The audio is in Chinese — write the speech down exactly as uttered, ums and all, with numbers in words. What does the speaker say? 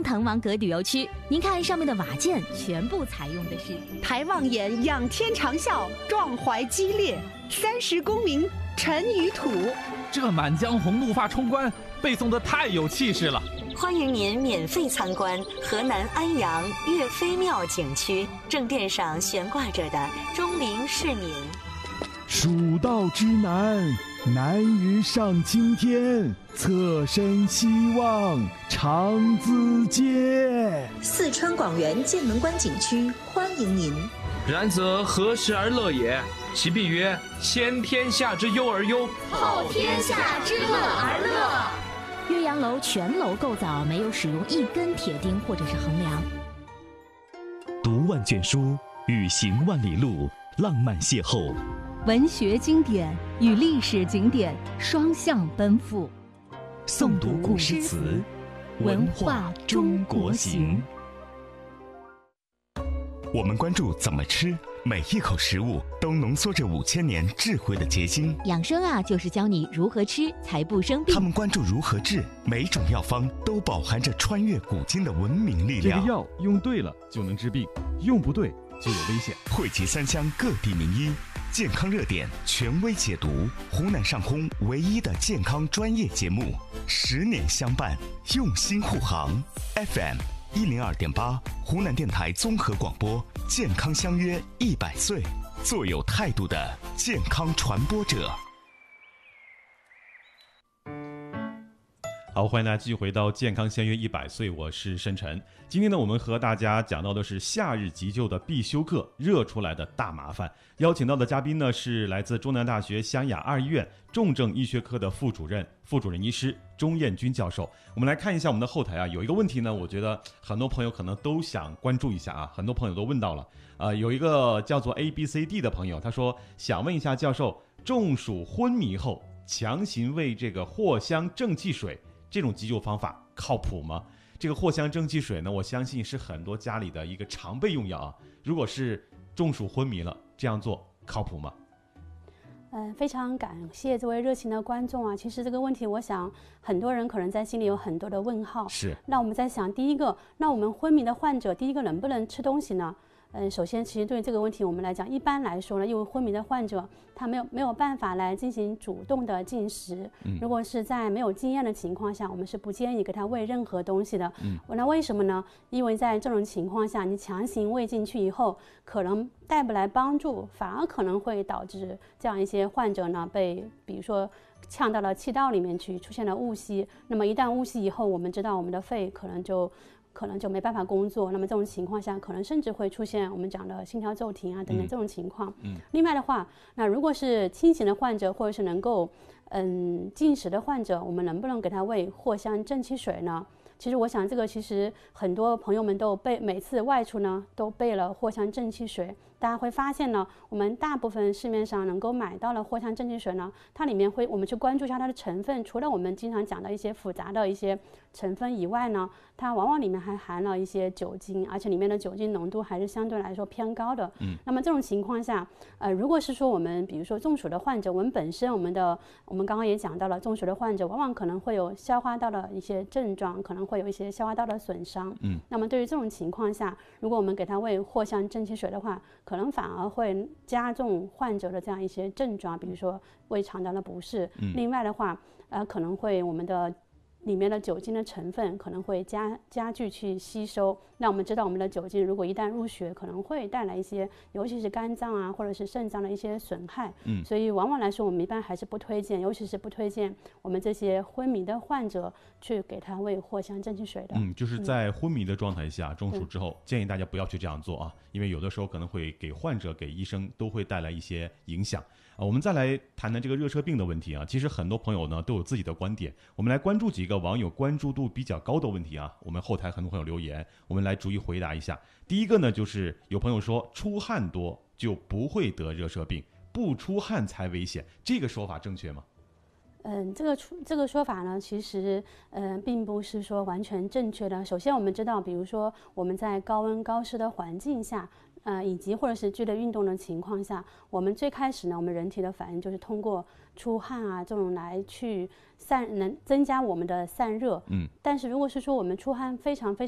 滕王阁旅游区。您看上面的瓦件，全部采用的是抬望眼，仰天长啸，壮怀激烈，三十功名尘与土。 这《满江红》怒发冲冠背诵的太有气势了。 欢迎您免费参观河南安阳岳飞庙景区，正殿上悬挂着的钟灵市民。 蜀道之难，难于上青天，侧身西望，长自嗟。 四川广元剑门关景区欢迎您。 然则何时而乐也？其必曰：先天下之忧而忧， 后天下之乐而乐。岳阳楼全楼构造没有使用一根铁钉或者是横梁。 读万卷书，与行万里路，浪漫邂逅。 文学经典与历史景点双向奔赴， 诵读古诗词，文化中国行。我们关注怎么吃，每一口食物都浓缩着五千年智慧的结晶。 养生啊，就是教你如何吃才不生病。 他们关注如何治，每种药方都饱含着穿越古今的文明力量。 这个药用对了就能治病，用不对就有危险。 汇集三湘各地名医，健康热点权威解读，湖南上空唯一的健康专业节目，十年相伴，用心护航。F M 一零二点八，湖南电台综合广播，健康相约一百岁，做有态度的健康传播者。 好，欢迎大家继续回到健康相约一百岁，我是申晨。今天呢，我们和大家讲到的是夏日急救的必修课，热出来的大麻烦。邀请到的嘉宾呢是来自中南大学湘雅二医院重症医学科的副主任、副主任医师钟彦军教授。我们来看一下我们的后台啊，有一个问题呢，我觉得很多朋友可能都想关注一下啊，很多朋友都问到了。呃，有一个叫做 A B C D 的朋友，他说想问一下教授，中暑昏迷后强行喂这个藿香正气水，这种急救方法靠谱吗？这个藿香正气水呢，我相信是很多家里的一个常备用药啊。如果是中暑昏迷了，这样做靠谱吗？ 嗯，非常感谢这位热情的观众啊。其实这个问题，我想很多人可能在心里有很多的问号。 是。 那我们在想，第一个，那我们昏迷的患者，第一个能不能吃东西呢？嗯，首先，其实对这个问题，我们来讲，一般来说呢，因为昏迷的患者他没有没有办法来进行主动的进食。嗯，如果是在没有经验的情况下，我们是不建议给他喂任何东西的。嗯，那为什么呢？因为在这种情况下，你强行喂进去以后，可能带不来帮助，反而可能会导致这样一些患者呢被，比如说呛到了气道里面去，出现了误吸。那么一旦误吸以后，我们知道我们的肺可能就。可能就没办法工作，那么这种情况下，可能甚至会出现我们讲的心跳骤停啊等等这种情况。嗯。嗯另外的话，那如果是清醒的患者，或者是能够嗯进食的患者，我们能不能给他喂藿香正气水呢？其实我想这个其实很多朋友们都备，每次外出呢都备了藿香正气水。大家会发现呢，我们大部分市面上能够买到的藿香正气水呢，它里面会我们去关注一下它的成分，除了我们经常讲的一些复杂的一些成分以外呢，它往往里面还含了一些酒精，而且里面的酒精浓度还是相对来说偏高的。嗯。那么这种情况下，呃，如果是说我们比如说中暑的患者，我们本身我们的我们刚刚也讲到了，中暑的患者往往可能会有消化道的一些症状，可能会有一些消化道的损伤。嗯。那么对于这种情况下，如果我们给他喂藿香正气水的话，可能反而会加重患者的这样一些症状，比如说胃肠道的不适。嗯、另外的话，呃，可能会我们的里面的酒精的成分可能会加加剧去吸收。那我们知道，我们的酒精如果一旦入血，可能会带来一些，尤其是肝脏啊或者是肾脏的一些损害。嗯，所以往往来说，我们一般还是不推荐，尤其是不推荐我们这些昏迷的患者去给他喂藿香正气水的。 嗯，就是在昏迷的状态下，中暑之后，建议大家不要去这样做啊，因为有的时候可能会给患者、给医生都会带来一些影响。啊，我们再来谈谈这个热射病的问题啊。其实很多朋友呢都有自己的观点，我们来关注几个网友关注度比较高的问题啊。我们后台很多朋友留言，我们来逐一回答一下。第一个呢，就是有朋友说出汗多就不会得热射病，不出汗才危险，这个说法正确吗？ 嗯，这个出这个说法呢，其实嗯、呃，并不是说完全正确的。首先，我们知道，比如说我们在高温高湿的环境下。呃，以及或者是剧烈运动的情况下，我们最开始呢，我们人体的反应就是通过出汗啊这种来去散，能增加我们的散热。嗯。但是如果是说我们出汗非常非